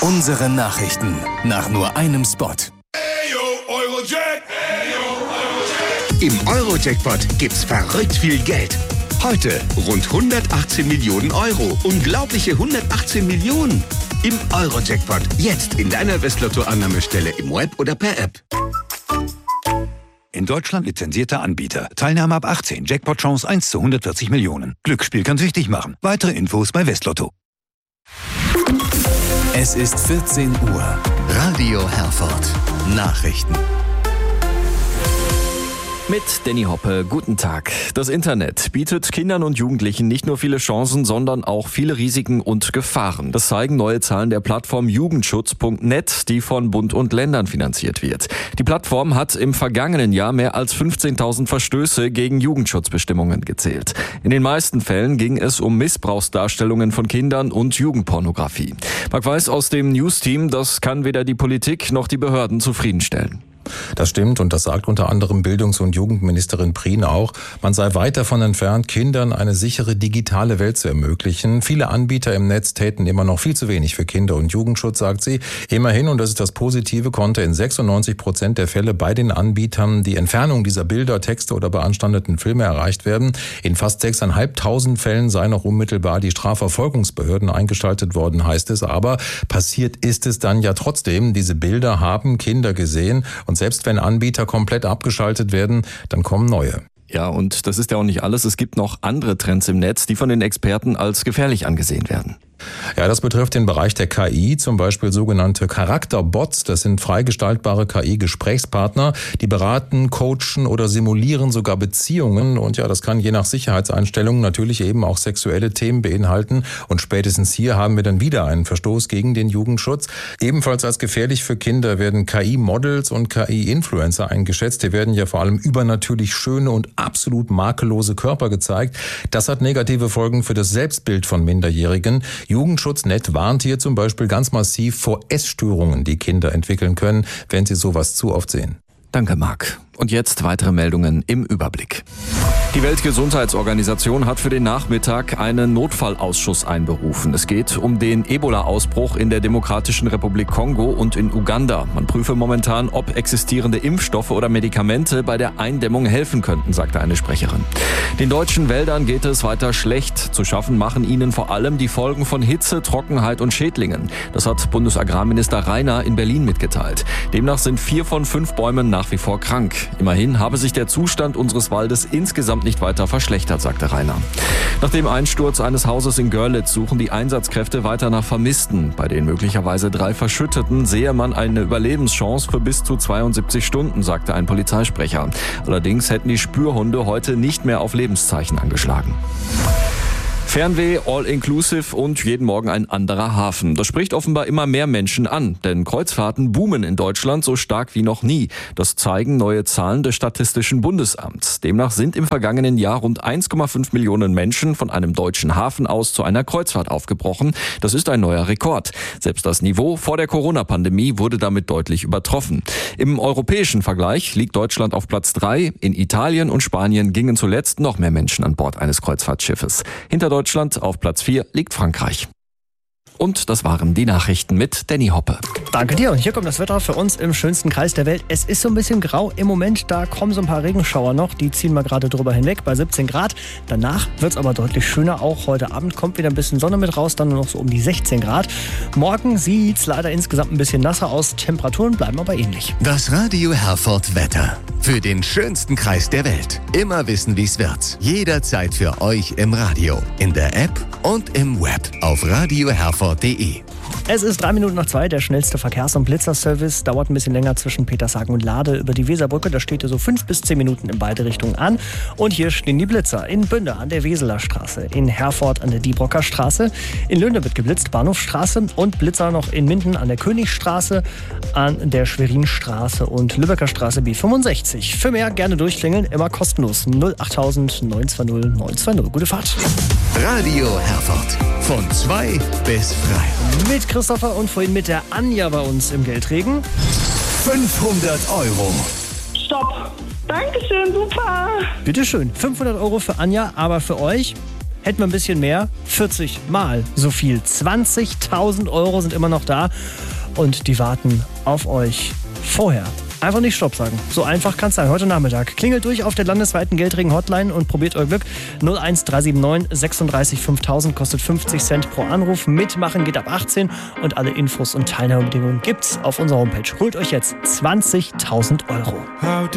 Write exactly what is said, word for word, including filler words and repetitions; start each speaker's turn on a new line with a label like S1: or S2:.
S1: Unsere Nachrichten nach nur einem Spot.
S2: Im Euro-Jackpot gibt's verrückt viel Geld. Heute rund hundertachtzehn Millionen Euro. Unglaubliche hundertachtzehn Millionen. Im Euro-Jackpot. Jetzt in deiner Westlotto-Annahmestelle im Web oder per App.
S3: In Deutschland lizenzierter Anbieter. Teilnahme ab achtzehn. Jackpot-Chance eins zu hundertvierzig Millionen. Glücksspiel kann süchtig machen. Weitere Infos bei Westlotto.
S1: Es ist vierzehn Uhr.
S4: Radio Herford. Nachrichten.
S5: Mit Danny Hoppe, guten Tag. Das Internet bietet Kindern und Jugendlichen nicht nur viele Chancen, sondern auch viele Risiken und Gefahren. Das zeigen neue Zahlen der Plattform Jugendschutz Punkt net, die von Bund und Ländern finanziert wird. Die Plattform hat im vergangenen Jahr mehr als fünfzehntausend Verstöße gegen Jugendschutzbestimmungen gezählt. In den meisten Fällen ging es um Missbrauchsdarstellungen von Kindern und Jugendpornografie. Marc Weiß aus dem News-Team, das kann weder die Politik noch die Behörden zufriedenstellen.
S6: Das stimmt und das sagt unter anderem Bildungs- und Jugendministerin Prien auch. Man sei weit davon entfernt, Kindern eine sichere digitale Welt zu ermöglichen. Viele Anbieter im Netz täten immer noch viel zu wenig für Kinder- und Jugendschutz, sagt sie. Immerhin, und das ist das Positive, konnte in sechsundneunzig Prozent der Fälle bei den Anbietern die Entfernung dieser Bilder, Texte oder beanstandeten Filme erreicht werden. In fast sechstausendfünfhundert Fällen seien noch unmittelbar die Strafverfolgungsbehörden eingeschaltet worden, heißt es. Aber passiert ist es dann ja trotzdem. Diese Bilder haben Kinder gesehen. Und selbst wenn Anbieter komplett abgeschaltet werden, dann kommen neue.
S5: Ja, und das ist ja auch nicht alles. Es gibt noch andere Trends im Netz, die von den Experten als gefährlich angesehen werden.
S6: Ja, das betrifft den Bereich der K I, zum Beispiel sogenannte Charakterbots. Das sind freigestaltbare K I-Gesprächspartner, die beraten, coachen oder simulieren sogar Beziehungen. Und ja, das kann je nach Sicherheitseinstellungen natürlich eben auch sexuelle Themen beinhalten. Und spätestens hier haben wir dann wieder einen Verstoß gegen den Jugendschutz. Ebenfalls als gefährlich für Kinder werden K I-Models und K I-Influencer eingeschätzt. Hier werden ja vor allem übernatürlich schöne und absolut makellose Körper gezeigt. Das hat negative Folgen für das Selbstbild von Minderjährigen. Jugendschutz Punkt net warnt hier zum Beispiel ganz massiv vor Essstörungen, die Kinder entwickeln können, wenn sie sowas zu oft sehen.
S5: Danke, Marc. Und jetzt weitere Meldungen im Überblick. Die Weltgesundheitsorganisation hat für den Nachmittag einen Notfallausschuss einberufen. Es geht um den Ebola-Ausbruch in der Demokratischen Republik Kongo und in Uganda. Man prüfe momentan, ob existierende Impfstoffe oder Medikamente bei der Eindämmung helfen könnten, sagte eine Sprecherin. Den deutschen Wäldern geht es weiter schlecht. Zu schaffen machen ihnen vor allem die Folgen von Hitze, Trockenheit und Schädlingen. Das hat Bundesagrarminister Rainer in Berlin mitgeteilt. Demnach sind vier von fünf Bäumen nach wie vor krank. Immerhin habe sich der Zustand unseres Waldes insgesamt nicht weiter verschlechtert, sagte Rainer. Nach dem Einsturz eines Hauses in Görlitz suchen die Einsatzkräfte weiter nach Vermissten. Bei den möglicherweise drei Verschütteten sehe man eine Überlebenschance für bis zu zweiundsiebzig Stunden, sagte ein Polizeisprecher. Allerdings hätten die Spürhunde heute nicht mehr auf Lebenszeichen angeschlagen. Fernweh, All-Inclusive und jeden Morgen ein anderer Hafen. Das spricht offenbar immer mehr Menschen an, denn Kreuzfahrten boomen in Deutschland so stark wie noch nie. Das zeigen neue Zahlen des Statistischen Bundesamts. Demnach sind im vergangenen Jahr rund eins Komma fünf Millionen Menschen von einem deutschen Hafen aus zu einer Kreuzfahrt aufgebrochen. Das ist ein neuer Rekord. Selbst das Niveau vor der Corona-Pandemie wurde damit deutlich übertroffen. Im europäischen Vergleich liegt Deutschland auf Platz drei. In Italien und Spanien gingen zuletzt noch mehr Menschen an Bord eines Kreuzfahrtschiffes. Hinter Deutschland auf Platz vier liegt Frankreich. Und das waren die Nachrichten mit Danny Hoppe.
S7: Danke dir. Und hier kommt das Wetter für uns im schönsten Kreis der Welt. Es ist so ein bisschen grau im Moment. Da kommen so ein paar Regenschauer noch. Die ziehen wir gerade drüber hinweg bei siebzehn Grad. Danach wird es aber deutlich schöner. Auch heute Abend kommt wieder ein bisschen Sonne mit raus. Dann nur noch so um die sechzehn Grad. Morgen sieht es leider insgesamt ein bisschen nasser aus. Temperaturen bleiben aber ähnlich.
S4: Das Radio Herford Wetter. Für den schönsten Kreis der Welt. Immer wissen, wie es wird. Jederzeit für euch im Radio. In der App und im Web. Auf radio herford punkt de.
S7: Es ist drei Minuten nach zwei, der schnellste Verkehrs- und Blitzerservice. Dauert ein bisschen länger zwischen Petershagen und Lade über die Weserbrücke. Da steht ihr so fünf bis zehn Minuten in beide Richtungen an. Und hier stehen die Blitzer. In Bünde an der Weseler Straße, in Herford an der Diebrocker Straße, in Lünde wird geblitzt, Bahnhofstraße und Blitzer noch in Minden an der Königstraße, an der Schwerinstraße und Lübecker Straße B fünfundsechzig. Für mehr gerne durchklingeln, immer kostenlos. null achttausend neun zwei null neun zwei null. Gute Fahrt.
S4: Radio Herford. Von zwei bis frei.
S7: Mit Christopher und vorhin mit der Anja bei uns im Geldregen.
S1: fünfhundert Euro.
S8: Stopp. Dankeschön, super.
S7: Bitteschön. fünfhundert Euro für Anja, aber für euch hätten wir ein bisschen mehr, vierzig Mal so viel. zwanzigtausend Euro sind immer noch da und die warten auf euch vorher. Einfach nicht Stopp sagen. So einfach kann es sein. Heute Nachmittag. Klingelt durch auf der landesweiten Geldregen-Hotline und probiert euer Glück. null eins drei sieben neun sechsunddreißig fünftausend kostet fünfzig Cent pro Anruf. Mitmachen geht ab achtzehn und alle Infos und Teilnahmebedingungen gibt's auf unserer Homepage. Holt euch jetzt zwanzigtausend Euro.